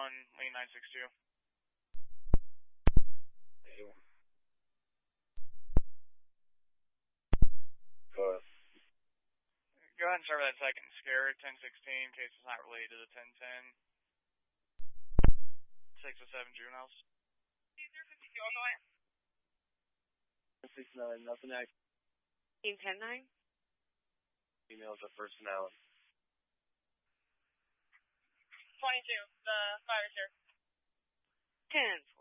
lane 962. Go ahead. Go ahead and start with that second scare, 1016, case is not related to the 1010. 607 juveniles. 052 on the way. 69, nothing active. 109. Females are personality. 22, the fire is here. 10.